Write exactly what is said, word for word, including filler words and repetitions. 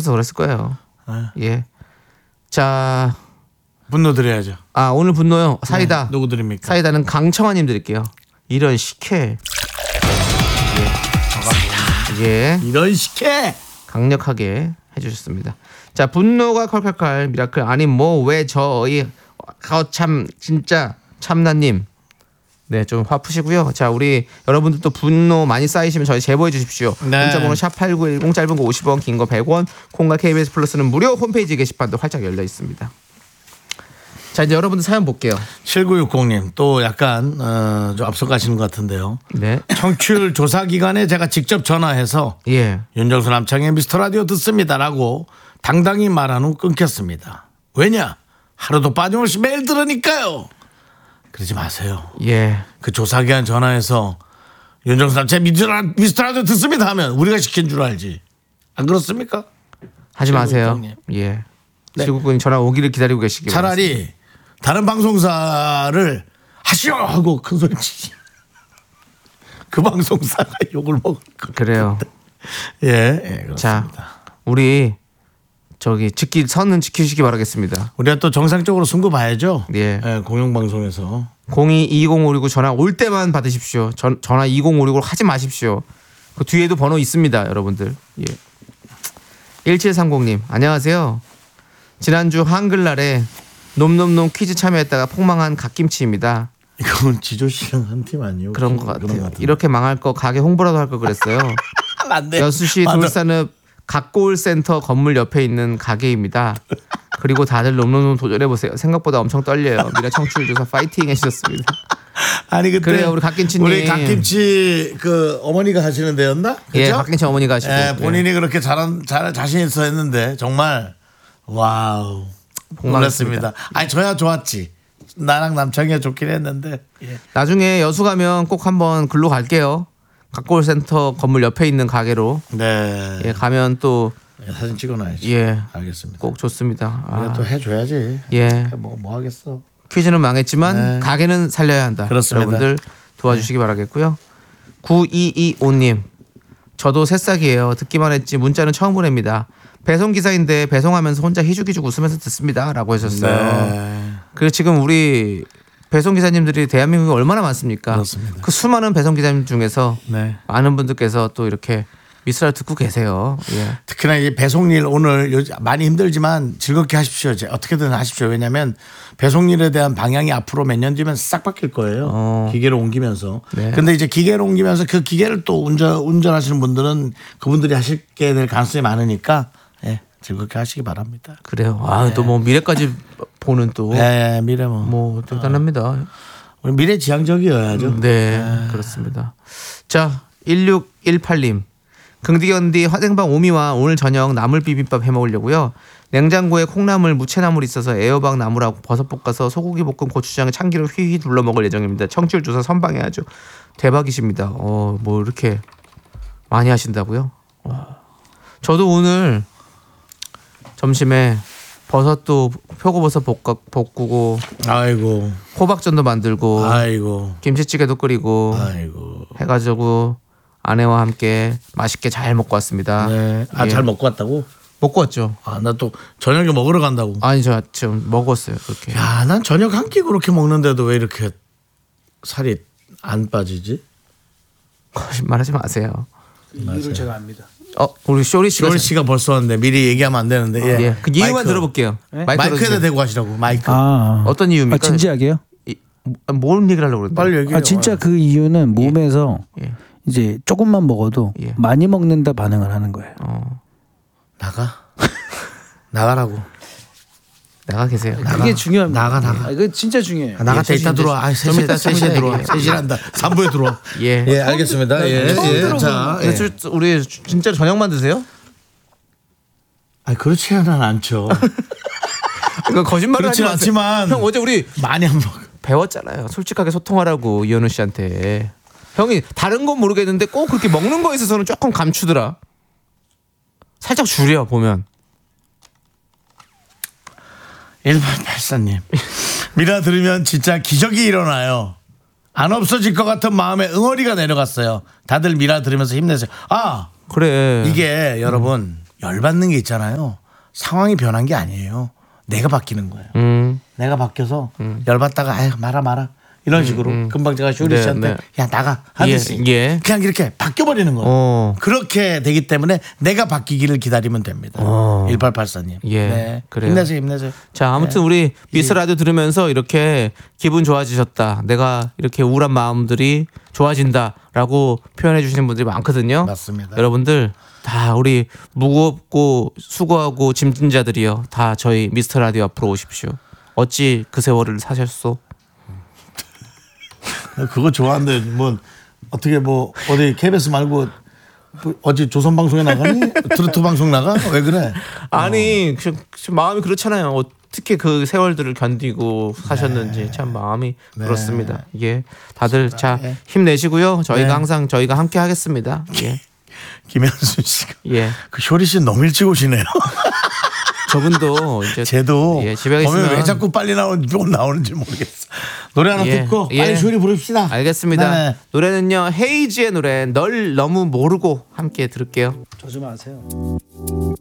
힘들어서 그랬을 거예요. 아. 예. 자. 분노 드려야죠. 아, 오늘 분노요. 사이다. 네, 누구 드립니까? 사이다는 강청아님 드릴게요. 이런 식혜. 예. 예. 이런 식혜. 강력하게 해주셨습니다. 자, 분노가 컬컬컬 미라클 아니 뭐 왜 저희 참 진짜 참나님. 네, 좀 화 푸시고요. 자, 우리 여러분들도 분노 많이 쌓이시면 저희 제보해 주십시오. 네. 문자번호 샵팔구일공 짧은 거 오십 원, 긴 거 백 원, 콩과 케이비에스 플러스는 무료 홈페이지 게시판도 활짝 열려 있습니다. 자, 이제 여러분들 사연 볼게요. 칠구육공님 또 약간 어, 좀 앞서 가시는 것 같은데요. 네. 청취율 조사 기간에 제가 직접 전화해서 예. 윤정수 남창의 미스터 라디오 듣습니다라고 당당히 말한 후 끊겼습니다. 왜냐? 하루도 빠짐없이 매일 들으니까요. 그러지 마세요. 예. 그 조사 기간 전화해서 윤정수 남창의 미스터 라디오 듣습니다 하면 우리가 시킨 줄 알지. 안 그렇습니까? 하지 마세요. 칠구육공님. 예. 네. 칠구육공님 전화 오기를 기다리고 계시기 바랍니다. 차라리 다른 방송사를 하시오 하고 큰 소리 치지. 그 방송사가 욕을 먹을 거. 그래요. 예, 예, 그렇습니다. 자, 우리 저기 지키 선은 지키시기 바라겠습니다. 우리가 또 정상적으로 승부 봐야죠. 예. 예, 공영방송에서. 공이 이공오육구 전화 올 때만 받으십시오. 전, 전화 이공오육구로 하지 마십시오. 그 뒤에도 번호 있습니다, 여러분들. 예. 일칠삼공님 안녕하세요. 지난주 한글날에 놈놈놈 퀴즈 참여했다가 폭망한 갓김치입니다. 이건 지조 씨랑 한 팀 아니에요? 그런 것 같아요. 이렇게 망할 거 가게 홍보라도 할 걸 그랬어요. 맞네. 여수시 맞아. 돌산읍 갓골센터 건물 옆에 있는 가게입니다. 그리고 다들 놈놈놈 도전해보세요. 생각보다 엄청 떨려요. 미라 청취율 조사 파이팅 해주셨습니다. 아니 그때 그래요, 우리 갓김치님. 우리 갓김치 그 어머니가 하시는 데였나? 그죠? 예, 갓김치 어머니가 하시고. 예, 본인이 예. 그렇게 잘한 잘 자신 있어 했는데 정말 와우 놀랐습니다. 아니 저야 좋았지. 나랑 남창이가 좋긴 했는데. 예. 나중에 여수 가면 꼭 한번 글로 갈게요. 갓골센터 건물 옆에 있는 가게로. 네. 예, 가면 또 예, 사진 찍어놔야지. 예, 알겠습니다. 꼭 좋습니다. 우리가 아, 또 해줘야지. 예. 뭐, 뭐 하겠어. 퀴즈는 망했지만 네. 가게는 살려야 한다. 그렇습니다. 여러분들 도와주시기 네. 바라겠고요. 구이이오님 저도 새싹이에요. 듣기만 했지 문자는 처음 보냅니다. 배송기사인데 배송하면서 혼자 희죽희죽 웃으면서 듣습니다 라고 하셨어요. 네. 그리고 지금 우리 배송기사님들이 대한민국에 얼마나 많습니까? 그렇습니다. 그 수많은 배송기사님 중에서 네. 많은 분들께서 또 이렇게 미스라를 듣고 계세요. 예. 특히나 이제 배송일 오늘 요즘 많이 힘들지만 즐겁게 하십시오. 이제 어떻게든 하십시오. 왜냐하면 배송일에 대한 방향이 앞으로 몇 년 뒤면 싹 바뀔 거예요. 어. 기계를 옮기면서. 네. 근데 이제 기계를 옮기면서 그 기계를 또 운전 운전하시는 분들은 그분들이 하시게 될 가능성이 많으니까 예, 즐겁게 하시기 바랍니다. 그래요. 아, 또 뭐 미래까지 보는 또 네, 미래 뭐. 뭐 대단합니다. 우리 미래 지향적이어야죠. 네, 그렇습니다. 자, 일육일팔님 긍디견디 화생방 오미와 오늘 저녁 나물 비빔밥 해 먹으려고요. 냉장고에 콩나물, 무채나물 있어서 애호박 나물하고 버섯 볶아서 소고기 볶음 고추장에 참기름 휘휘 둘러 먹을 예정입니다. 청취율 조사 선방해야죠. 대박이십니다. 어, 뭐 이렇게 많이 하신다고요? 와. 저도 오늘 점심에 버섯도 표고버섯 볶아, 볶고 아이고. 호박전도 만들고 아이고. 김치찌개도 끓이고 아이고. 해가지고 아내와 함께 맛있게 잘 먹고 왔습니다. 네. 아, 예. 잘 먹고 왔다고? 먹고 왔죠. 아, 나 또 저녁에 먹으러 간다고. 아니 저 지금 먹었어요. 그렇게. 야, 난 저녁 한 끼 그렇게 먹는데도 왜 이렇게 살이 안 빠지지? 거짓말하지 마세요. 이유를 제가 압니다. 어, 우리 쇼리 씨가 조리 씨가 벌써 왔는데 미리 얘기하면 안 되는데. 예. 예, 그 이유만 마이크. 들어볼게요. 네? 마이크 마이크에다 들어주세요. 대고 하시라고. 마이크. 아, 어떤 이유입니까? 아, 진지하게요? 이, 뭔 얘기를 하려고 그러는데? 빨리 얘기해. 아, 진짜 그 이유는 몸에서 예. 이제 조금만 먹어도 예. 많이 먹는다 반응을 하는 거예요. 어, 나가. 나가라고. 나가 계세요. 그게 중요합니다. 나가, 나가. 아, 이거 진짜 중요해요. 아, 나가 예, 이따 이제 들어와. 아, 좀 셋시에 이따 셋시에 셋시에 들어와. 얘기해. 셋시란다. 삼 부에 들어와. 예. 예, 알겠습니다. 예, 예. 자, 예. 예. 우리 진짜로 저녁만 드세요? 아, 그렇지 않아 않죠. 이거 거짓말을 하지 그렇진 마세요. 않지만 형 어제 우리 많이 안 먹어. 배웠잖아요. 솔직하게 소통하라고 이현우 씨한테. 형이 다른 건 모르겠는데 꼭 그렇게 먹는 거에 있어서는 조금 감추더라. 살짝 줄여 보면. 일팔팔사님 미라 들으면 진짜 기적이 일어나요. 안 없어질 것 같은 마음에 응어리가 내려갔어요. 다들 미라 들으면서 힘내세요. 아 그래. 이게 여러분 열받는 게 있잖아요. 상황이 변한 게 아니에요. 내가 바뀌는 거예요. 음. 내가 바뀌어서 열받다가 아유 말아 말아 이런 식으로 음. 금방 제가 쇼리 네, 씨한테 네. 야 나가 하듯이 예, 예. 그냥 이렇게 바뀌어버리는 거예요. 어. 그렇게 되기 때문에 내가 바뀌기를 기다리면 됩니다. 어. 일팔팔사님. 예, 네. 그래요. 힘내세요 힘내세요. 자, 아무튼 네. 우리 미스 라디오 들으면서 이렇게 기분 좋아지셨다. 내가 이렇게 우울한 마음들이 좋아진다라고 표현해 주시는 분들이 많거든요. 맞습니다. 여러분들 다 우리 무겁고 수고하고 짐진 자들이요. 다 저희 미스터 라디오 앞으로 오십시오. 어찌 그 세월을 사셨소? 그거 좋아하는데 뭐 어떻게 뭐 어디 케이비에스 말고 뭐 어디 조선 방송에 나가니 트로트 방송 나가 왜 그래? 아니 그, 그 마음이 그렇잖아요. 어떻게 그 세월들을 견디고 사셨는지 참 마음이 네. 그렇습니다. 예, 다들 자 예. 힘내시고요. 저희가 네. 항상 저희가 함께 하겠습니다. 예, 김현순 씨가 예. 그 쇼리 씨 너무 일찍 오시네요. 저분도 이제 쟤도 예, 집에 보면 있으면 왜 자꾸 빨리 나오는지 나오는지 모르겠어. 노래 하나 예, 듣고 예. 빨리 쇼리 부릅시다. 알겠습니다. 네. 노래는요 헤이지의 노래 널 너무 모르고 함께 들을게요. 저 좀 아세요.